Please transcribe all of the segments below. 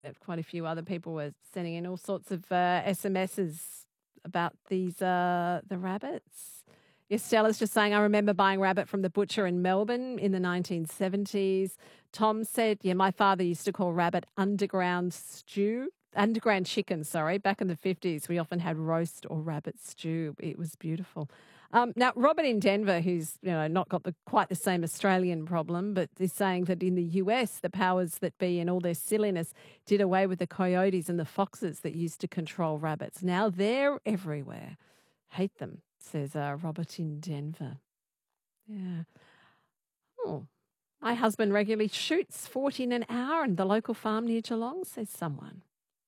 quite a few other people were sending in all sorts of SMSs about the rabbits. Yes, Stella's just saying, I remember buying rabbit from the butcher in Melbourne in the 1970s. Tom said, yeah, my father used to call rabbit underground chicken, sorry. Back in the 50s, we often had roast or rabbit stew. It was beautiful. Now, Robert in Denver, who's not got quite the same Australian problem, but is saying that in the US, the powers that be and all their silliness did away with the coyotes and the foxes that used to control rabbits. Now they're everywhere. Hate them, says Robert in Denver. Yeah. Oh, my husband regularly shoots 40 in an hour in the local farm near Geelong, says someone.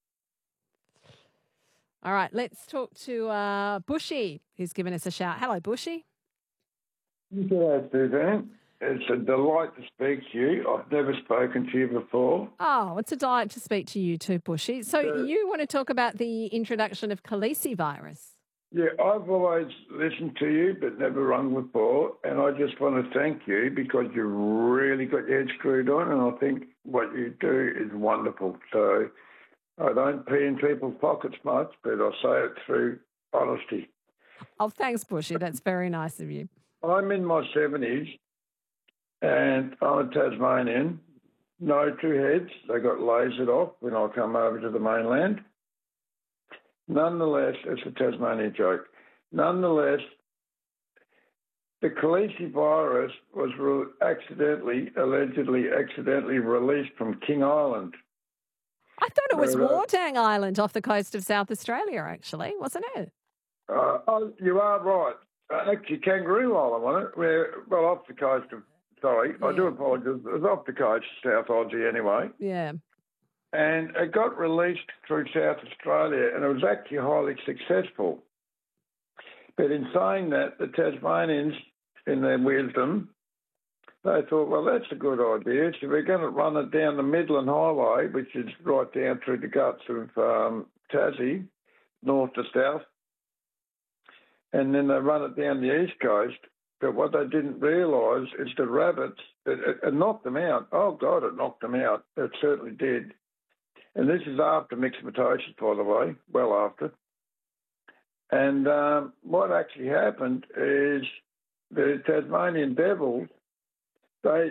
All right, let's talk to Bushy, who's given us a shout. Hello, Bushy. Hello, Suzanne. It's a delight to speak to you. I've never spoken to you before. Oh, it's a delight to speak to you too, Bushy. So you want to talk about the introduction of calicivirus? Yeah, I've always listened to you but never rung before, and I just want to thank you because you've really got your head screwed on, and I think what you do is wonderful. So I don't pee in people's pockets much, but I say it through honesty. Oh, thanks, Bushy. That's very nice of you. I'm in my 70s, and I'm a Tasmanian. No two heads. They got lasered off when I come over to the mainland. Nonetheless, it's a Tasmanian joke. Nonetheless, the calicivirus was allegedly accidentally released from King Island. I thought it was Wartang Island off the coast of South Australia, actually, wasn't it? You are right. Actually, Kangaroo Island, wasn't it? Off the coast of... Sorry, yeah. I do apologise. It was off the coast, South Aussie anyway. Yeah. And it got released through South Australia, and it was actually highly successful. But in saying that, the Tasmanians, in their wisdom, they thought, well, that's a good idea. So we're going to run it down the Midland Highway, which is right down through the guts of Tassie, north to south. And then they run it down the east coast. But what they didn't realise is the rabbits, it knocked them out. Oh, God, it knocked them out. It certainly did. And this is after myxomatosis, by the way, well after. And what actually happened is the Tasmanian devils, they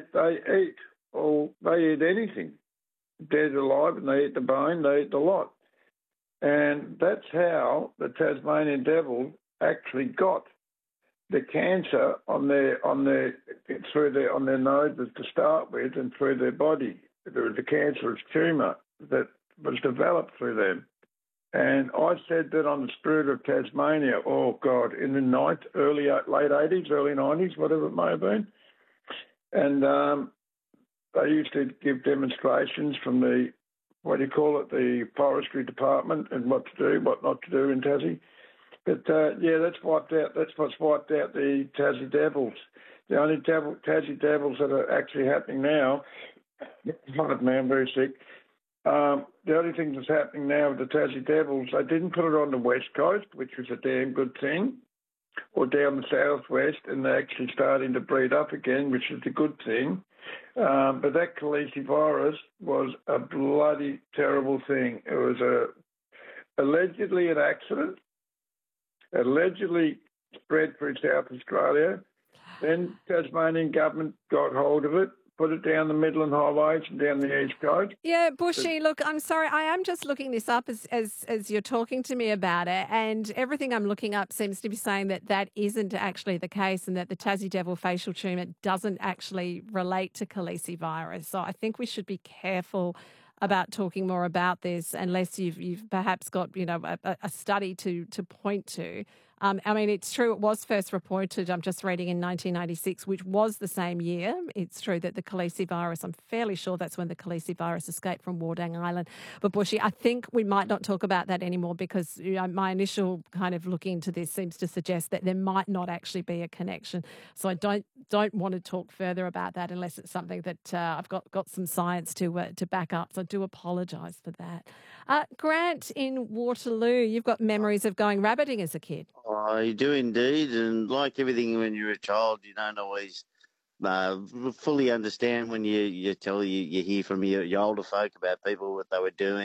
eat anything, dead or alive, and they eat the bone, they eat the lot. And that's how the Tasmanian devils actually got the cancer on their noses to start with and through their body. There was a cancerous tumour that was developed through them. And I said that on the Spirit of Tasmania, oh, God, in the late 80s, early 90s, whatever it may have been. And they used to give demonstrations from the the forestry department and what to do, what not to do in Tassie. But, that's what's wiped out the Tassie Devils. The only Tassie Devils that are actually happening now, pardon me, I'm very sick. The only thing that's happening now with the Tassie Devils, they didn't put it on the west coast, which was a damn good thing, or down the southwest, and they're actually starting to breed up again, which is a good thing. But that calicivirus was a bloody terrible thing. It was allegedly an accident, allegedly spread through South Australia. Then Tasmanian government got hold of it, put it down the Midland highways and down the east coast. Yeah, Bushy, look, I'm sorry. I am just looking this up as you're talking to me about it, and everything I'm looking up seems to be saying that isn't actually the case and that the Tassie Devil facial tumour doesn't actually relate to calicivirus. So I think we should be careful about talking more about this unless you've perhaps got, a study to point to. I mean, it's true it was first reported, I'm just reading, in 1996, which was the same year. It's true that the calicivirus, I'm fairly sure that's when the calicivirus escaped from Wartang Island. But, Bushy, I think we might not talk about that anymore because my initial kind of looking into this seems to suggest that there might not actually be a connection. So I don't want to talk further about that unless it's something that I've got some science to back up. So I do apologise for that. Grant in Waterloo, you've got memories of going rabbiting as a kid. I do indeed, and like everything when you're a child, you don't always fully understand when you hear from your older folk about people what they were doing.